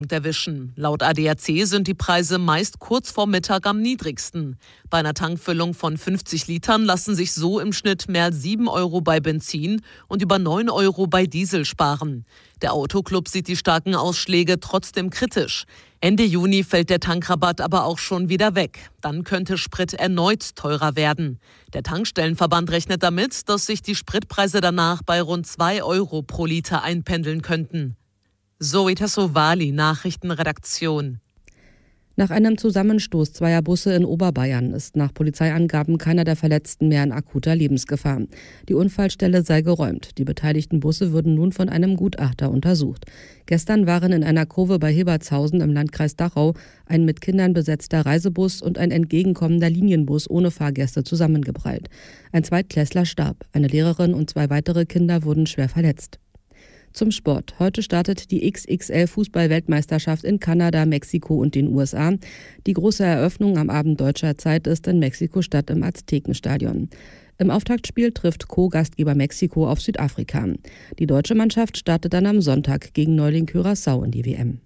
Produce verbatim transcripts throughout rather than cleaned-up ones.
erwischen. Laut A D A C sind die Preise meist kurz vor Mittag am niedrigsten. Bei einer Tankfüllung von fünfzig Litern lassen sich so im Schnitt mehr als sieben Euro bei Benzin und über neun Euro bei Diesel sparen. Der Autoclub sieht die starken Ausschläge trotzdem kritisch. Ende Juni fällt der Tankrabatt aber auch schon wieder weg. Dann könnte Sprit erneut teurer werden. Der Tankstellenverband rechnet damit, dass sich die Spritpreise danach bei rund zwei Euro pro Liter einpendeln könnten. Zoe Tassovali, Nachrichtenredaktion. Nach einem Zusammenstoß zweier Busse in Oberbayern ist nach Polizeiangaben keiner der Verletzten mehr in akuter Lebensgefahr. Die Unfallstelle sei geräumt. Die beteiligten Busse würden nun von einem Gutachter untersucht. Gestern waren in einer Kurve bei Hebertshausen im Landkreis Dachau ein mit Kindern besetzter Reisebus und ein entgegenkommender Linienbus ohne Fahrgäste zusammengeprallt. Ein Zweitklässler starb. Eine Lehrerin und zwei weitere Kinder wurden schwer verletzt. Zum Sport. Heute startet die X X L-Fußball-Weltmeisterschaft in Kanada, Mexiko und den U S A. Die große Eröffnung am Abend deutscher Zeit ist in Mexiko-Stadt im Aztekenstadion. Im Auftaktspiel trifft Co-Gastgeber Mexiko auf Südafrika. Die deutsche Mannschaft startet dann am Sonntag gegen Neuling Curaçao in die W M.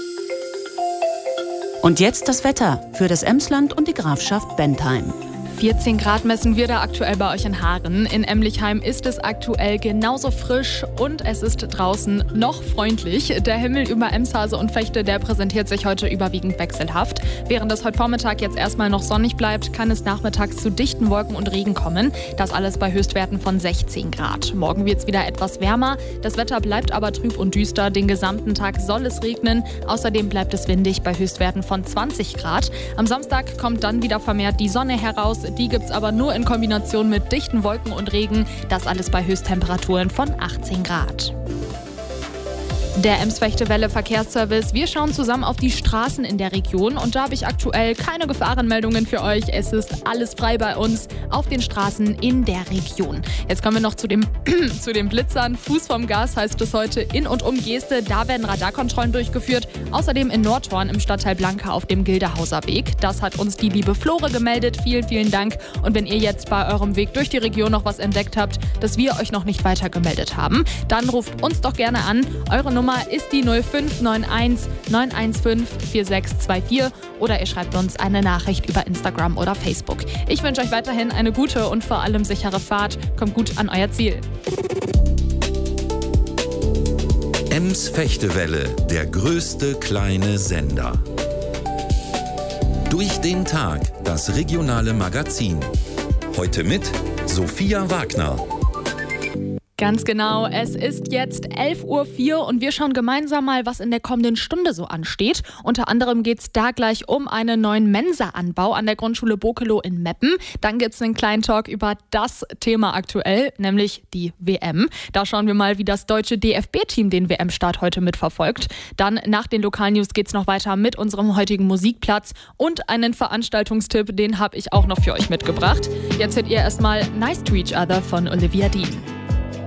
Und jetzt das Wetter für das Emsland und die Grafschaft Bentheim. vierzehn Grad messen wir da aktuell bei euch in Hagen. In Emlichheim ist es aktuell genauso frisch und es ist draußen noch freundlich. Der Himmel über Emshase und Vechte, der präsentiert sich heute überwiegend wechselhaft. Während es heute Vormittag jetzt erstmal noch sonnig bleibt, kann es nachmittags zu dichten Wolken und Regen kommen. Das alles bei Höchstwerten von sechzehn Grad. Morgen wird es wieder etwas wärmer. Das Wetter bleibt aber trüb und düster. Den gesamten Tag soll es regnen. Außerdem bleibt es windig bei Höchstwerten von zwanzig Grad. Am Samstag kommt dann wieder vermehrt die Sonne heraus. Die gibt es aber nur in Kombination mit dichten Wolken und Regen. Das alles bei Höchsttemperaturen von achtzehn Grad. Der Ems-Fechtewelle Verkehrsservice. Wir schauen zusammen auf die Straßen in der Region und da habe ich aktuell keine Gefahrenmeldungen für euch. Es ist alles frei bei uns auf den Straßen in der Region. Jetzt kommen wir noch zu, dem, zu den Blitzern. Fuß vom Gas heißt es heute in und um Geeste. Da werden Radarkontrollen durchgeführt. Außerdem in Nordhorn im Stadtteil Blanka auf dem Gildehauser Weg. Das hat uns die liebe Flore gemeldet. Vielen, vielen Dank. Und wenn ihr jetzt bei eurem Weg durch die Region noch was entdeckt habt, das wir euch noch nicht weiter gemeldet haben, dann ruft uns doch gerne an. Eure Nummer ist die null fünf neun eins neun eins fünf vier sechs zwei vier oder ihr schreibt uns eine Nachricht über Instagram oder Facebook. Ich wünsche euch weiterhin eine gute und vor allem sichere Fahrt. Kommt gut an euer Ziel. Ems-Fechtewelle, der größte kleine Sender. Durch den Tag, das regionale Magazin. Heute mit Sophia Wagner. Ganz genau, es ist jetzt elf Uhr vier und wir schauen gemeinsam mal, was in der kommenden Stunde so ansteht. Unter anderem geht es da gleich um einen neuen Mensa-Anbau an der Grundschule Bokelow in Meppen. Dann gibt es einen kleinen Talk über das Thema aktuell, nämlich die W M. Da schauen wir mal, wie das deutsche D F B-Team den W M-Start heute mitverfolgt. Dann nach den Lokalnews geht es noch weiter mit unserem heutigen Musikplatz und einen Veranstaltungstipp, den habe ich auch noch für euch mitgebracht. Jetzt hört ihr erstmal Nice to Each Other von Olivia Dean.